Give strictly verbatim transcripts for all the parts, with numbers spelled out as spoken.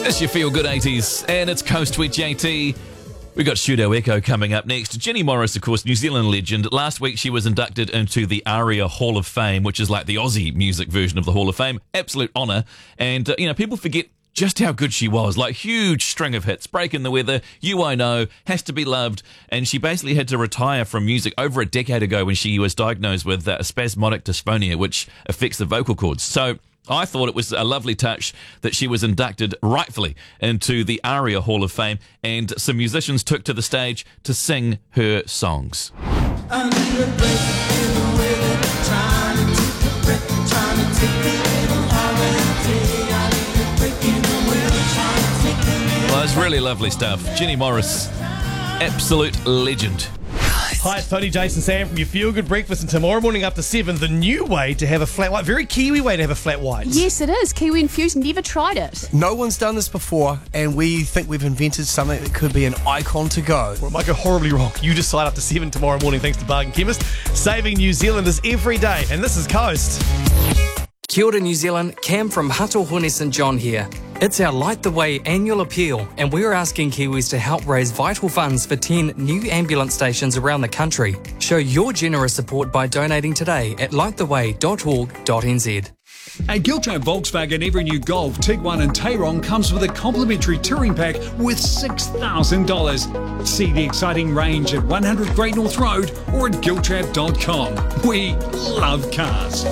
It's your Feel Good eighties, and it's Coast with J T. We've got Shoot Our Echo coming up next. Jenny Morris, of course, New Zealand legend. Last week, she was inducted into the ARIA Hall of Fame, which is like the Aussie music version of the Hall of Fame. Absolute honour. And, uh, you know, people forget just how good she was. Like, huge string of hits. Breaking the Weather, You I Know, Has to Be Loved. And she basically had to retire from music over a decade ago when she was diagnosed with uh, spasmodic dysphonia, which affects the vocal cords. So I thought it was a lovely touch that she was inducted rightfully into the ARIA Hall of Fame, and some musicians took to the stage to sing her songs. I need a break in the weather, trying to take a breath, trying to take a little holiday. I need a break in the weather, trying to take a little. Well, it's really lovely stuff. Jenny Morris, absolute legend. Hi, it's Tony, Jason, Sam from your Feel Good Breakfast, and tomorrow morning up to seven, the new way to have a flat white. Very Kiwi way to have a flat white. Yes, it is. Kiwi infused. Never tried it. No one's done this before, and we think we've invented something that could be an icon to go. Or it might go horribly wrong. You decide up to seven tomorrow morning thanks to Bargain Chemist. Saving New Zealanders every day. And this is Coast. Kia ora, New Zealand. Cam from Hatohone St John here. It's our Light the Way annual appeal, and we're asking Kiwis to help raise vital funds for ten new ambulance stations around the country. Show your generous support by donating today at light the way dot org dot n z. At Giltrap Volkswagen, every new Golf, Tiguan and Tayron comes with a complimentary touring pack worth six thousand dollars. See the exciting range at one hundred Great North Road or at giltrap dot com. We love cars.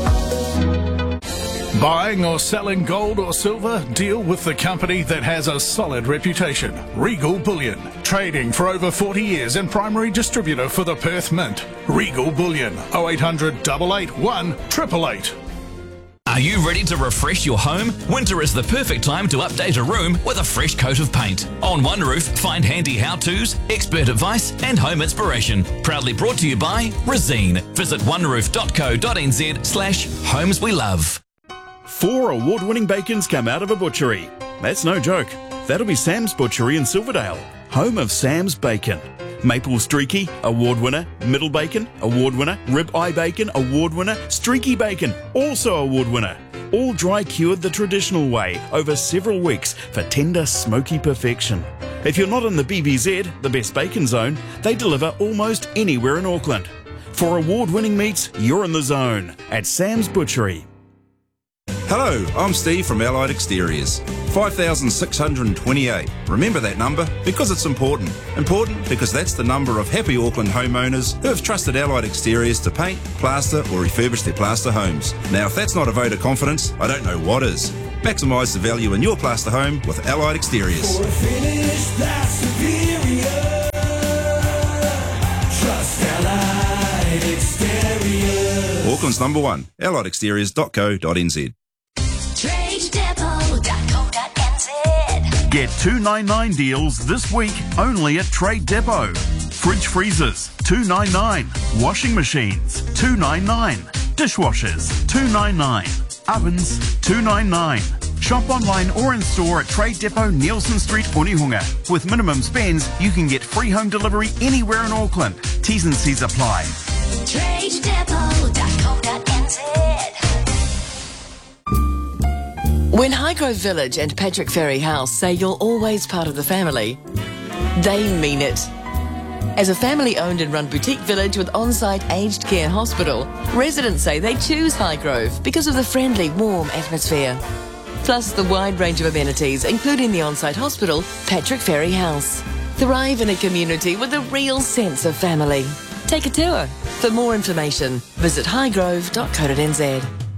Buying or selling gold or silver? Deal with the company that has a solid reputation. Regal Bullion. Trading for over forty years and primary distributor for the Perth Mint. Regal Bullion. oh eight hundred, eight eight one, eight eight eight. Are you ready to refresh your home? Winter is the perfect time to update a room with a fresh coat of paint. On One Roof, find handy how-tos, expert advice and home inspiration. Proudly brought to you by Resene. Visit one roof dot co dot n z slash homes we love. Four award-winning bacons come out of a butchery. That's no joke. That'll be Sam's Butchery in Silverdale, home of Sam's Bacon. Maple Streaky, award winner. Middle Bacon, award winner. Rib Eye Bacon, award winner. Streaky Bacon, also award winner. All dry cured the traditional way over several weeks for tender, smoky perfection. If you're not in the B B Z, the Best Bacon Zone, they deliver almost anywhere in Auckland. For award-winning meats, you're in the zone at Sam's Butchery. Hello, I'm Steve from Allied Exteriors. five thousand six hundred twenty-eight. Remember that number because it's important. Important because that's the number of happy Auckland homeowners who have trusted Allied Exteriors to paint, plaster or refurbish their plaster homes. Now if that's not a vote of confidence, I don't know what is. Maximise the value in your plaster home with Allied Exteriors. For a finish that's superior, trust Allied Exteriors. Auckland's number one, allied exteriors dot co dot n z. Get two ninety-nine deals this week only at Trade Depot. Fridge freezers, two ninety-nine. Washing machines, two ninety-nine. Dishwashers, two ninety-nine. Ovens, two ninety-nine. Shop online or in store at Trade Depot, Nielsen Street, Onehunga. With minimum spends, you can get free home delivery anywhere in Auckland. T's and C's apply. trade depot dot co dot n z. When Highgrove Village and Patrick Ferry House say you're always part of the family, they mean it. As a family-owned and run boutique village with on-site aged care hospital, residents say they choose Highgrove because of the friendly, warm atmosphere. Plus the wide range of amenities, including the on-site hospital, Patrick Ferry House. Thrive in a community with a real sense of family. Take a tour. For more information, visit highgrove dot co dot n z.